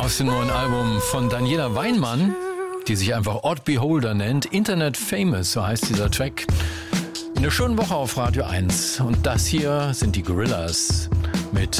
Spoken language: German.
Aus dem neuen Album von Daniela Weinmann, die sich einfach Odd Beholder nennt. Internet Famous, so heißt dieser Track. Eine schöne Woche auf Radio 1. Und das hier sind die Gorillaz mit